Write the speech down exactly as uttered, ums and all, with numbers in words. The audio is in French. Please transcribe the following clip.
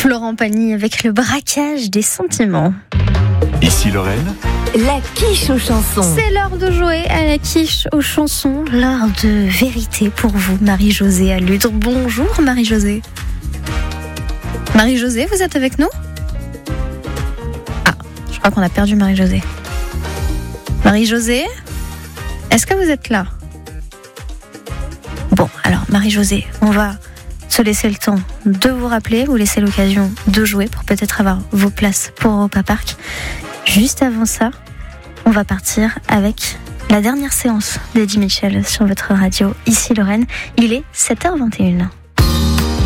Florent Pagny avec le braquage des sentiments. Ici Lorraine, la quiche aux chansons. C'est l'heure de jouer à la quiche aux chansons, l'heure de vérité pour vous, Marie-Josée à Ludre. Bonjour Marie-Josée. Marie-Josée, vous êtes avec nous ? Ah, je crois qu'on a perdu Marie-Josée. Marie-Josée, est-ce que vous êtes là ? Bon, alors Marie-Josée, on va se laisser le temps de vous rappeler, vous laisser l'occasion de jouer pour peut-être avoir vos places pour Europa Park. Juste avant ça, on va partir avec la dernière séance d'Eddie Mitchell sur votre radio, ici Lorraine. Il est sept heures vingt et une.